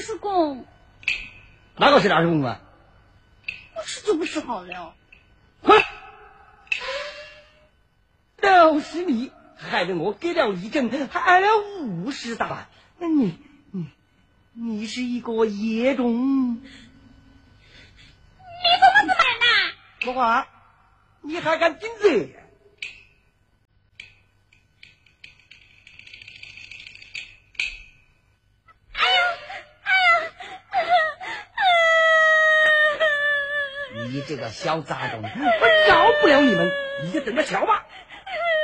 师公。 哪个是大师公啊？ 不吃就不吃好了。 哼！都是你害得我给了一整，还挨了50大板。那你是一个野种。 你怎么子买呢？ 说话，你还敢顶嘴？你这个小杂种，我饶不了你们！你就等着瞧吧。